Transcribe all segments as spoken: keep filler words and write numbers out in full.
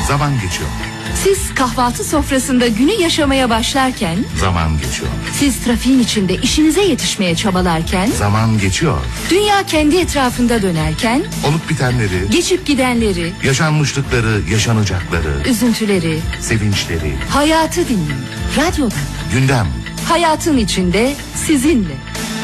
Zaman geçiyor. Siz kahvaltı sofrasında günü yaşamaya başlarken zaman geçiyor. Siz trafiğin içinde işinize yetişmeye çabalarken zaman geçiyor. Dünya kendi etrafında dönerken olup bitenleri, geçip gidenleri, yaşanmışlıkları, yaşanacakları, üzüntüleri, sevinçleri, hayatı dinleyin. Radyoda. Gündem. Hayatın içinde sizinle.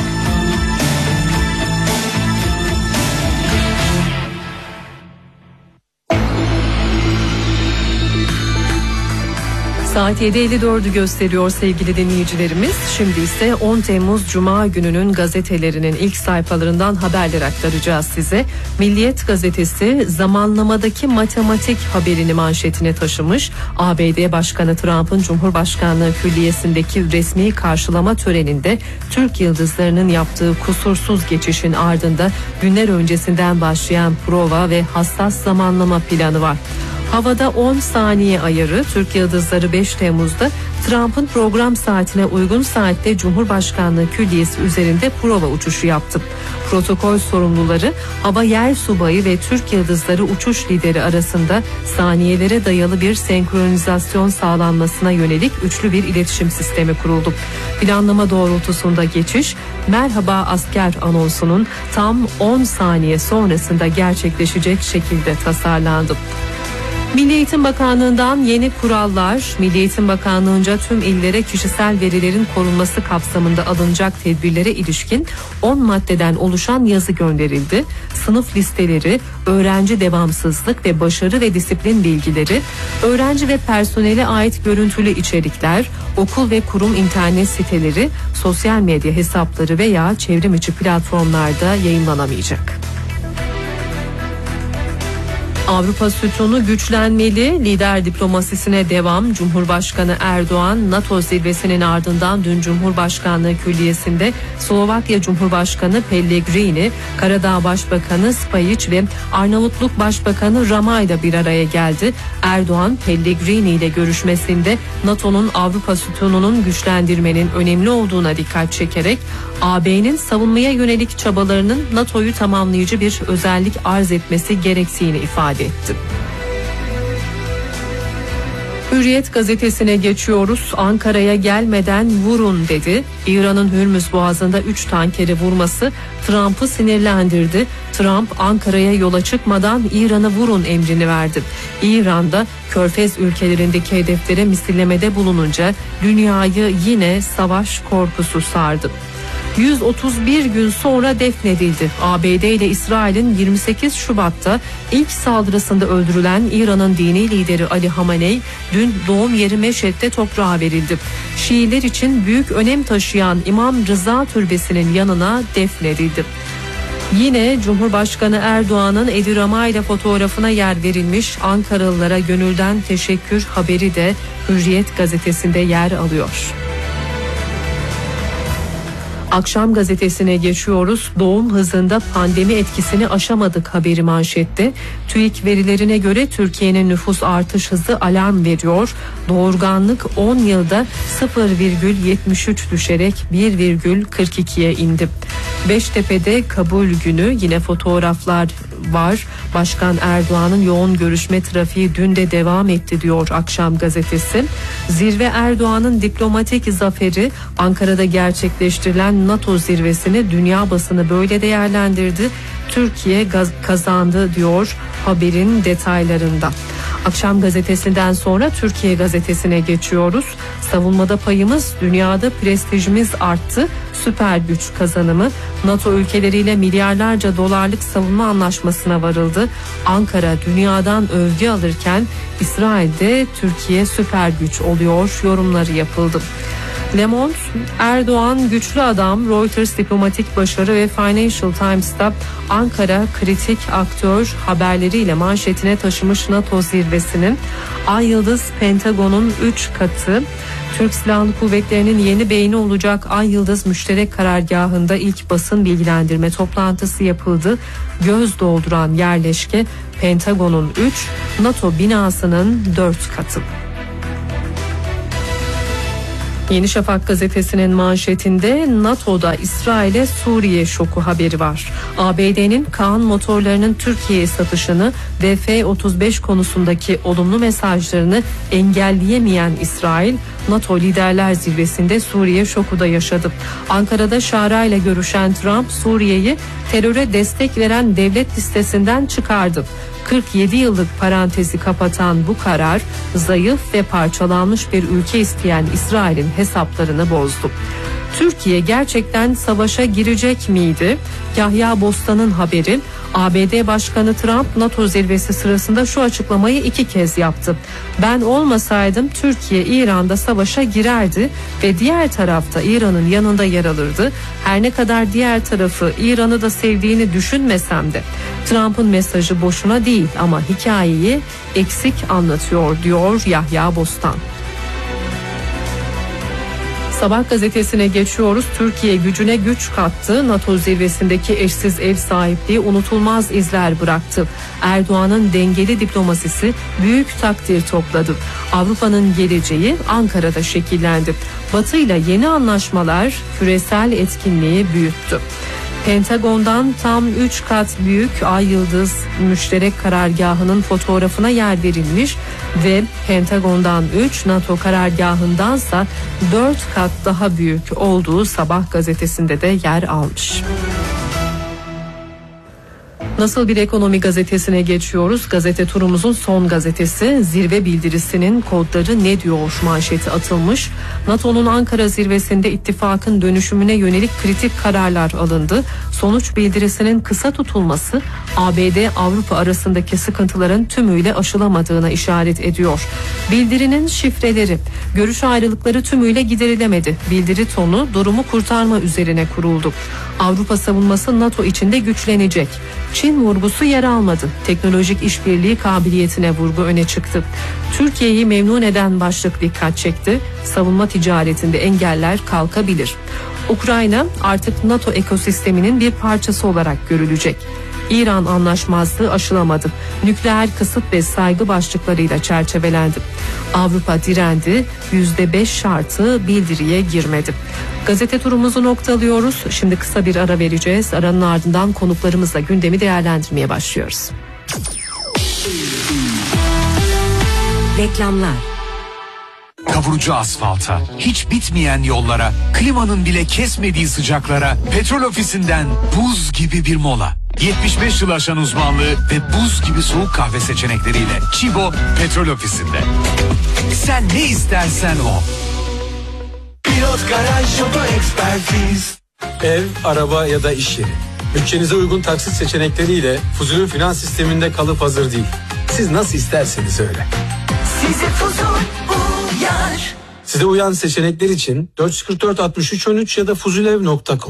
Saat yedi elli dördü gösteriyor sevgili dinleyicilerimiz. Şimdi ise on Temmuz Cuma gününün gazetelerinin ilk sayfalarından haberler aktaracağız size. Milliyet gazetesi zamanlamadaki matematik haberini manşetine taşımış. A B D Başkanı Trump'ın Cumhurbaşkanlığı Külliyesi'ndeki resmi karşılama töreninde Türk yıldızlarının yaptığı kusursuz geçişin ardında günler öncesinden başlayan prova ve hassas zamanlama planı var. Havada on saniye ayarı, Türk Yıldızları beş Temmuz'da Trump'ın program saatine uygun saatte Cumhurbaşkanlığı Külliyesi üzerinde prova uçuşu yaptı. Protokol sorumluları Hava Yer Subayı ve Türk Yıldızları uçuş lideri arasında saniyelere dayalı bir senkronizasyon sağlanmasına yönelik üçlü bir iletişim sistemi kuruldu. Planlama doğrultusunda geçiş, "Merhaba asker" anonsunun tam on saniye sonrasında gerçekleşecek şekilde tasarlandı. Milli Eğitim Bakanlığı'ndan yeni kurallar, Milli Eğitim Bakanlığı'nca tüm illere kişisel verilerin korunması kapsamında alınacak tedbirlere ilişkin on maddeden oluşan yazı gönderildi. Sınıf listeleri, öğrenci devamsızlık ve başarı ve disiplin bilgileri, öğrenci ve personele ait görüntülü içerikler, okul ve kurum internet siteleri, sosyal medya hesapları veya çevrim içi platformlarda yayınlanamayacak. Avrupa sütunu güçlenmeli, lider diplomasisine devam. Cumhurbaşkanı Erdoğan, NATO zirvesinin ardından dün Cumhurbaşkanlığı Külliyesi'nde Slovakya Cumhurbaşkanı Pellegrini, Karadağ Başbakanı Spajic ve Arnavutluk Başbakanı Rama ile bir araya geldi. Erdoğan, Pellegrini ile görüşmesinde NATO'nun Avrupa sütununun güçlendirmenin önemli olduğuna dikkat çekerek A B'nin savunmaya yönelik çabalarının NATO'yu tamamlayıcı bir özellik arz etmesi gerektiğini ifade etti. Hürriyet gazetesine geçiyoruz. Ankara'ya gelmeden vurun dedi. İran'ın Hürmüz Boğazı'nda üç tankeri vurması Trump'ı sinirlendirdi. Trump Ankara'ya yola çıkmadan İran'ı vurun emrini verdi. İran'da Körfez ülkelerindeki hedeflere misillemede bulununca dünyayı yine savaş korkusu sardı. yüz otuz bir gün sonra defnedildi. A B D ile İsrail'in yirmi sekiz Şubat'ta ilk saldırısında öldürülen İran'ın dini lideri Ali Hamenei dün doğum yeri Meşhed'de toprağa verildi. Şiiler için büyük önem taşıyan İmam Rıza Türbesi'nin yanına defnedildi. Yine Cumhurbaşkanı Erdoğan'ın Edi Rama ile fotoğrafına yer verilmiş Ankaralılara gönülden teşekkür haberi de Hürriyet gazetesinde yer alıyor. Akşam gazetesine geçiyoruz. Doğum hızında pandemi etkisini aşamadık haberi manşette. TÜİK verilerine göre Türkiye'nin nüfus artış hızı alarm veriyor. Doğurganlık on yılda sıfır virgül yetmiş üç düşerek bir virgül kırk ikiye indi. Beştepe'de kabul günü, yine fotoğraflar var. Başkan Erdoğan'ın yoğun görüşme trafiği dün de devam etti diyor Akşam gazetesi. Zirve Erdoğan'ın diplomatik zaferi, Ankara'da gerçekleştirilen NATO zirvesini dünya basını böyle değerlendirdi. Türkiye gaz- kazandı diyor haberin detaylarında. Akşam gazetesinden sonra Türkiye gazetesine geçiyoruz. Savunmada payımız, dünyada prestijimiz arttı. Süper güç kazanımı, NATO ülkeleriyle milyarlarca dolarlık savunma anlaşmasına varıldı. Ankara dünyadan övgü alırken İsrail'de Türkiye süper güç oluyor yorumları yapıldı. Le Monde, Erdoğan güçlü adam, Reuters diplomatik başarı ve Financial Times'ta Ankara kritik aktör haberleriyle manşetine taşımış NATO zirvesinin. Ay Yıldız Pentagon'un üç katı. Türk Silahlı Kuvvetleri'nin yeni beyni olacak Ay Yıldız Müşterek Karargahı'nda ilk basın bilgilendirme toplantısı yapıldı. Göz dolduran yerleşke Pentagon'un üç, NATO binasının dört katı. Yeni Şafak gazetesinin manşetinde NATO'da İsrail'e Suriye şoku haberi var. A B D'nin Kaan motorlarının Türkiye'ye satışını ve F otuz beş konusundaki olumlu mesajlarını engelleyemeyen İsrail, NATO Liderler Zirvesi'nde Suriye şoku da yaşadı. Ankara'da Şara ile görüşen Trump, Suriye'yi teröre destek veren devlet listesinden çıkardı. kırk yedi yıllık parantezi kapatan bu karar, zayıf ve parçalanmış bir ülke isteyen İsrail'in hesaplarını bozdu. Türkiye gerçekten savaşa girecek miydi? Yahya Bostan'ın haberi. A B D Başkanı Trump NATO zirvesi sırasında şu açıklamayı iki kez yaptı. Ben olmasaydım Türkiye İran'da savaşa girerdi ve diğer tarafta İran'ın yanında yer alırdı. Her ne kadar diğer tarafı İran'ı da sevdiğini düşünmesem de Trump'ın mesajı boşuna değil ama hikayeyi eksik anlatıyor diyor Yahya Bostan. Sabah gazetesine geçiyoruz. Türkiye gücüne güç kattı. NATO zirvesindeki eşsiz ev sahipliği unutulmaz izler bıraktı. Erdoğan'ın dengeli diplomasisi büyük takdir topladı. Avrupa'nın geleceği Ankara'da şekillendi. Batı ile yeni anlaşmalar küresel etkinliği büyüttü. Pentagon'dan tam üç kat büyük Ay Yıldız müşterek karargahının fotoğrafına yer verilmiş ve Pentagon'dan üç, NATO karargahındansa dört kat daha büyük olduğu Sabah gazetesinde de yer almış. Nasıl bir ekonomi gazetesine geçiyoruz? Gazete turumuzun son gazetesi zirve bildirisinin kodları ne diyor manşeti atılmış. NATO'nun Ankara zirvesinde ittifakın dönüşümüne yönelik kritik kararlar alındı. Sonuç bildirisinin kısa tutulması A B D Avrupa arasındaki sıkıntıların tümüyle aşılamadığına işaret ediyor. Bildirinin şifreleri, görüş ayrılıkları tümüyle giderilemedi. Bildiri tonu durumu kurtarma üzerine kuruldu. Avrupa savunması NATO içinde güçlenecek. Çin vurgusu yer almadı. Teknolojik işbirliği kabiliyetine vurgu öne çıktı. Türkiye'yi memnun eden başlık dikkat çekti. Savunma ticaretinde engeller kalkabilir. Ukrayna artık NATO ekosisteminin bir parçası olarak görülecek. İran anlaşmazlığı aşılamadı. Nükleer kısıt ve saygı başlıklarıyla çerçevelendi. Avrupa direndi. yüzde beş şartı bildiriye girmedi. Gazete turumuzu noktalıyoruz. Şimdi kısa bir ara vereceğiz. Aranın ardından konuklarımızla gündemi değerlendirmeye başlıyoruz. Reklamlar. Kavurucu asfalta, hiç bitmeyen yollara, klimanın bile kesmediği sıcaklara, Petrol Ofisi'nden buz gibi bir mola. yetmiş beş yıl aşan uzmanlığı ve buz gibi soğuk kahve seçenekleriyle Çibo Petrol Ofisi'nde. Sen ne istersen o. Pilot Garaj Oto Ekspertiz. Ev, araba ya da iş yeri. Bütçenize uygun taksit seçenekleriyle Fuzu'nun finans sisteminde kalıp hazır değil. Siz nasıl isterseniz öyle. Size Fuzu uyar. Size uyan seçenekler için dört yüz kırk dört altmış üç on üç ya da fuzulev nokta com.